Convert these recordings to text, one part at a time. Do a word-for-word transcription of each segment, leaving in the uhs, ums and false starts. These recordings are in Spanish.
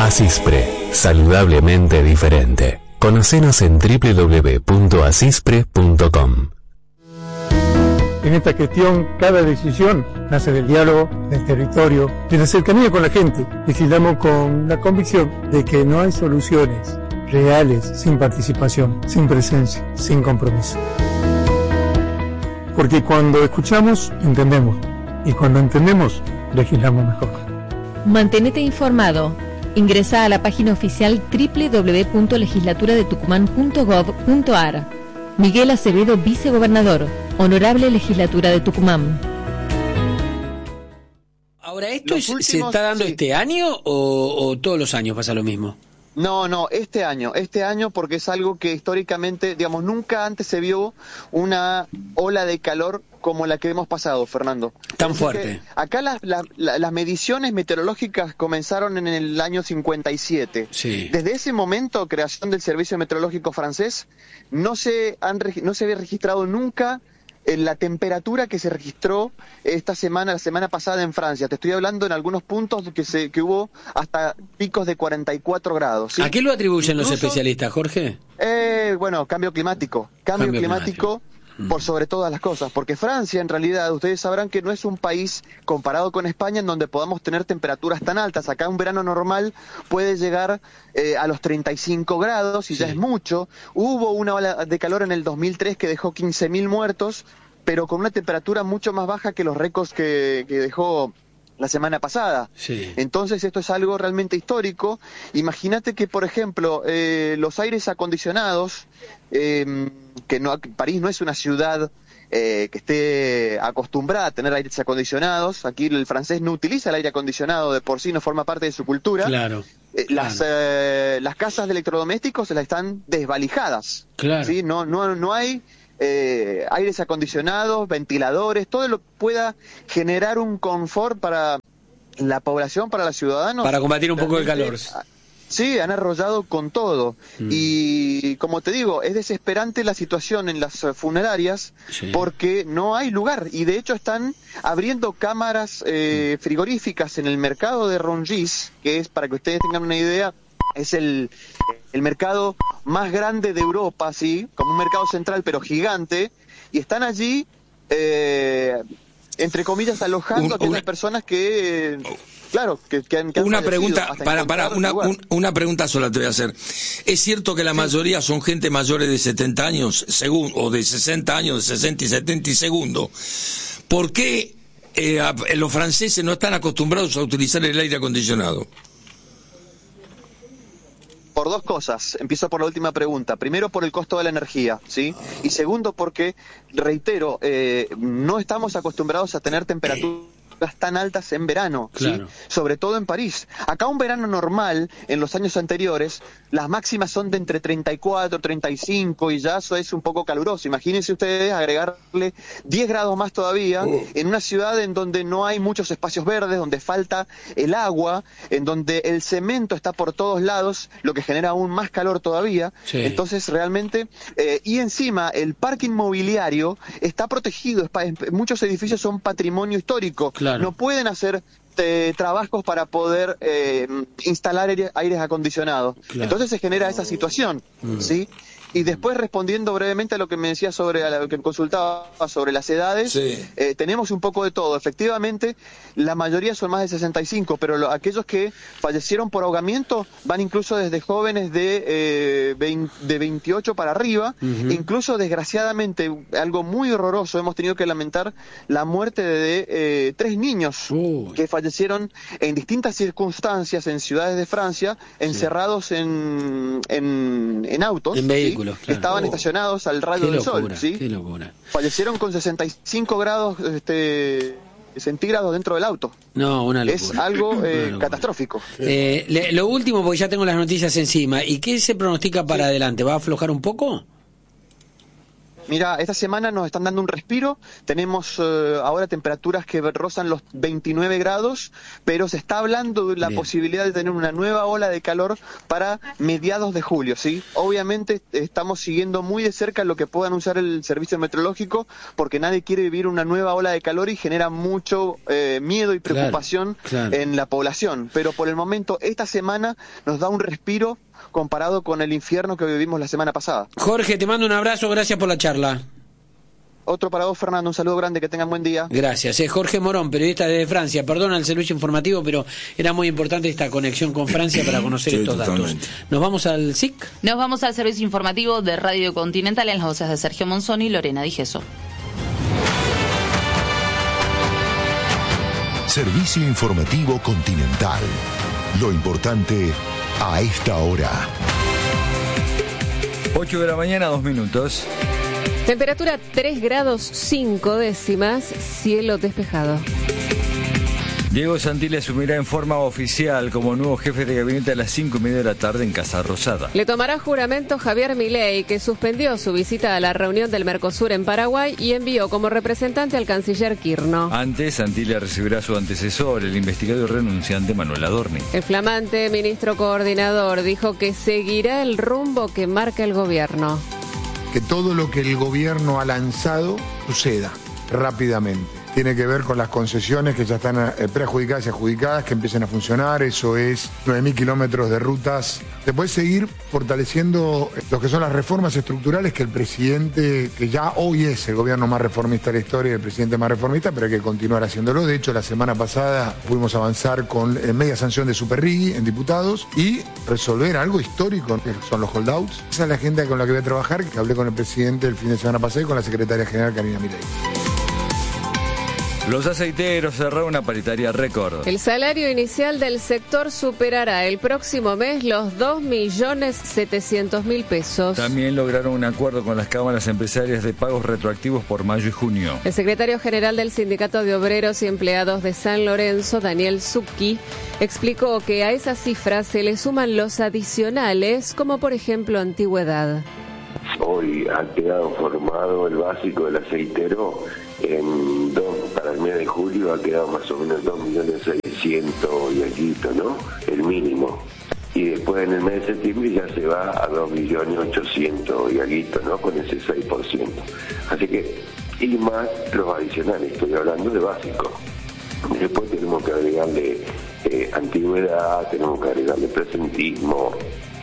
Asispre, saludablemente diferente. Conocenos en doble u doble u doble u punto asispre punto com. En esta gestión, cada decisión nace del diálogo, del territorio, de la cercanía con la gente. Vigilamos con la convicción de que no hay soluciones reales sin participación, sin presencia, sin compromiso. Porque cuando escuchamos, entendemos. Y cuando entendemos, legislamos mejor. Mantenete informado. Ingresa a la página oficial doble u doble u doble u punto legislatura de tucumán punto gov punto ar. Miguel Acevedo, vicegobernador. Honorable Legislatura de Tucumán. Ahora, ¿esto es, últimos, se está dando sí. este año o, o todos los años pasa lo mismo? No, no, este año, este año porque es algo que históricamente, digamos, nunca antes se vio una ola de calor como la que hemos pasado, Fernando. Tan Así fuerte. Acá las, las, las mediciones meteorológicas comenzaron en el año cincuenta y siete. Sí. Desde ese momento, creación del Servicio Meteorológico Francés, no se, han, no se había registrado nunca en la temperatura que se registró esta semana, la semana pasada en Francia. Te estoy hablando en algunos puntos que se que hubo hasta picos de cuarenta y cuatro grados. ¿Sí? ¿A qué lo atribuyen Incluso, los especialistas, Jorge? Eh, bueno, cambio climático. Cambio, Cambio climático, climático. por sobre todas las cosas. Porque Francia, en realidad, ustedes sabrán que no es un país comparado con España en donde podamos tener temperaturas tan altas. Acá un verano normal puede llegar eh, a los treinta y cinco grados y Sí. ya es mucho. Hubo una ola de calor en el dos mil tres que dejó quince mil muertos, pero con una temperatura mucho más baja que los récords que, que dejó la semana pasada. Sí. Entonces esto es algo realmente histórico. Imagínate que, por ejemplo, eh, los aires acondicionados, eh, que no, París no es una ciudad eh, que esté acostumbrada a tener aires acondicionados. Aquí el francés no utiliza el aire acondicionado, de por sí no forma parte de su cultura. Claro. Eh, las, claro. eh, las casas de electrodomésticos las están desvalijadas. Claro. ¿Sí? No, no, no hay eh, aires acondicionados, ventiladores, todo lo que pueda generar un confort para la población, para los ciudadanos. Para combatir un poco el calor. Sí, han arrollado con todo. Mm. Y como te digo, es desesperante la situación en las funerarias Sí. porque no hay lugar. Y de hecho están abriendo cámaras eh, frigoríficas en el mercado de Rungis, que es, para que ustedes tengan una idea, es el, el mercado más grande de Europa, ¿sí? Como un mercado central, pero gigante. Y están allí, eh, entre comillas, alojando Un- a aquellas una- personas que... Eh, Claro, que, que han, que han Una fallecido pregunta, hasta para, para, encontrar una, lugar. un- una pregunta sola te voy a hacer. ¿Es cierto que la mayoría son gente mayores de setenta años, según, o de sesenta años, de sesenta y setenta y segundo? ¿Por qué eh, a- los franceses no están acostumbrados a utilizar el aire acondicionado? Por dos cosas. Empiezo por la última pregunta. Primero, por el costo de la energía, ¿sí? Y segundo, porque, reitero, eh, no estamos acostumbrados a tener temperaturas tan altas en verano, Claro. ¿sí? Sobre todo en París. Acá un verano normal, en los años anteriores, las máximas son de entre treinta y cuatro, treinta y cinco, y ya eso es un poco caluroso. Imagínense ustedes agregarle diez grados más todavía en una ciudad en donde no hay muchos espacios verdes, donde falta el agua, en donde el cemento está por todos lados, lo que genera aún más calor todavía. Sí. Entonces realmente, eh, y encima el parque inmobiliario está protegido, es pa- muchos edificios son patrimonio histórico. Claro. No pueden hacer eh, trabajos para poder eh, instalar aire- aires acondicionados. Claro. Entonces se genera esa situación, Mm. ¿sí? Y después, respondiendo brevemente a lo que me decía sobre, a lo que consultaba sobre las edades, Sí. eh, tenemos un poco de todo. Efectivamente, la mayoría son más de sesenta y cinco, pero lo- aquellos que fallecieron por ahogamiento van incluso desde jóvenes de, eh, veinte, de veintiocho para arriba. Ujú. Incluso, desgraciadamente, algo muy horroroso, hemos tenido que lamentar la muerte de eh, tres niños Uy. que fallecieron en distintas circunstancias en ciudades de Francia, encerrados en, en, en autos. En ¿sí? vehículos, claro. Estaban Oh. estacionados al Qué rayo del locura, sol, ¿sí? qué locura. Fallecieron con sesenta y cinco grados este, centígrados dentro del auto. No, una locura. Es algo Una eh, locura. catastrófico. Eh, le- lo último, porque ya tengo las noticias encima. ¿Y qué se pronostica para adelante? ¿Va a aflojar un poco? Mira, esta semana nos están dando un respiro, tenemos eh, ahora temperaturas que rozan los veintinueve grados, pero se está hablando de la Bien. posibilidad de tener una nueva ola de calor para mediados de julio, ¿sí? Obviamente estamos siguiendo muy de cerca lo que pueda anunciar el servicio meteorológico, porque nadie quiere vivir una nueva ola de calor y genera mucho eh, miedo y preocupación claro, claro. en la población, pero por el momento esta semana nos da un respiro comparado con el infierno que vivimos la semana pasada. Jorge, te mando un abrazo, gracias por la charla. Otro para vos, Fernando, un saludo grande, que tengan buen día. Gracias, es Jorge Morón, periodista desde Francia. Perdona el servicio informativo, pero era muy importante esta conexión con Francia para conocer sí, estos totalmente. datos. ¿Nos vamos al S I C? Nos vamos al servicio informativo de Radio Continental en las voces de Sergio Monzón y Lorena Digeso. Servicio informativo Continental. Lo importante a esta hora. ocho de la mañana, dos minutos. Temperatura tres grados cinco décimas, cielo despejado. Diego Santilli asumirá en forma oficial como nuevo jefe de gabinete a las cinco y media de la tarde en Casa Rosada. Le tomará juramento Javier Milei, que suspendió su visita a la reunión del Mercosur en Paraguay y envió como representante al canciller Quirno. Antes, Santilli recibirá a su antecesor, el investigador renunciante Manuel Adorni. El flamante ministro coordinador dijo que seguirá el rumbo que marca el gobierno. Que todo lo que el gobierno ha lanzado suceda rápidamente. Tiene que ver con las concesiones que ya están preadjudicadas y adjudicadas, que empiecen a funcionar. Eso es nueve mil kilómetros de rutas. Se puede seguir fortaleciendo lo que son las reformas estructurales que el presidente, que ya hoy es el gobierno más reformista de la historia, el presidente más reformista, pero hay que continuar haciéndolo. De hecho, la semana pasada pudimos avanzar con media sanción de Superrigui en diputados y resolver algo histórico, que son los holdouts. Esa es la agenda con la que voy a trabajar, que hablé con el presidente el fin de semana pasado y con la secretaria general Karina Milei. Los aceiteros cerraron una paritaria récord. El salario inicial del sector superará el próximo mes los dos millones setecientos mil pesos. También lograron un acuerdo con las cámaras empresarias de pagos retroactivos por mayo y junio. El secretario general del Sindicato de Obreros y Empleados de San Lorenzo, Daniel Zucchi, explicó que a esas cifras se le suman los adicionales, como por ejemplo antigüedad. Hoy ha quedado formado el básico del aceitero en dos, para el mes de julio ha quedado más o menos dos millones seiscientos y algo, ¿no? El mínimo. Y después en el mes de septiembre ya se va a dos millones ochocientos y algo, ¿no? Con ese seis por ciento. Así que, y más los adicionales, estoy hablando de básico. Después tenemos que agregarle eh, antigüedad, tenemos que agregarle presentismo.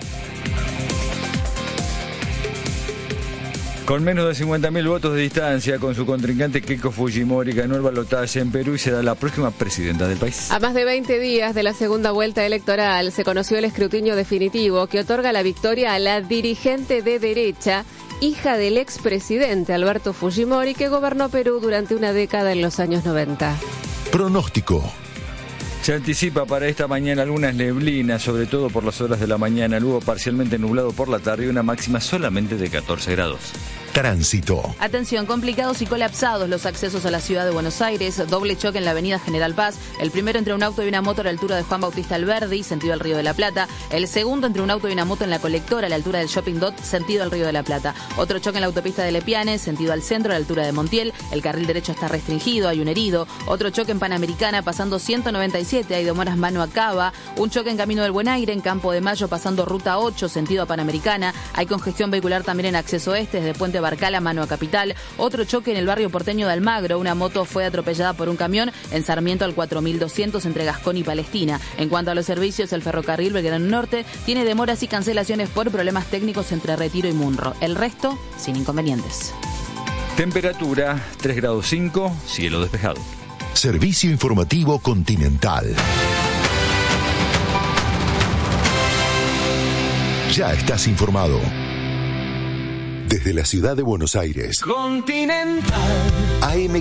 Con menos de cincuenta mil votos de distancia, con su contrincante Keiko Fujimori, ganó el balotaje en Perú y será la próxima presidenta del país. A más de veinte días de la segunda vuelta electoral, se conoció el escrutinio definitivo que otorga la victoria a la dirigente de derecha, hija del expresidente Alberto Fujimori, que gobernó Perú durante una década en los años noventa. Pronóstico. Se anticipa para esta mañana algunas neblinas, sobre todo por las horas de la mañana, luego parcialmente nublado por la tarde y una máxima solamente de catorce grados. Tránsito. Atención, complicados y colapsados los accesos a la ciudad de Buenos Aires. Doble choque en la avenida General Paz. El primero entre un auto y una moto a la altura de Juan Bautista Alberdi, sentido al Río de la Plata. El segundo entre un auto y una moto en la Colectora, a la altura del Shopping Dot, sentido al Río de la Plata. Otro choque en la autopista de Lepiane, sentido al centro, a la altura de Montiel. El carril derecho está restringido, hay un herido. Otro choque en Panamericana, pasando ciento noventa y siete, hay de Moras Mano a Cava. Un choque en Camino del Buen Aire, en Campo de Mayo, pasando ruta ocho, sentido a Panamericana. Hay congestión vehicular también en acceso este, desde Puente Barcala, mano a Capital. Otro choque en el barrio porteño de Almagro. Una moto fue atropellada por un camión en Sarmiento al cuatro mil doscientos entre Gascón y Palestina. En cuanto a los servicios, el ferrocarril Belgrano Norte tiene demoras y cancelaciones por problemas técnicos entre Retiro y Munro. El resto, sin inconvenientes. Temperatura tres grados cinco, cielo despejado. Servicio informativo Continental. Ya estás informado. Desde la ciudad de Buenos Aires. Continental. A M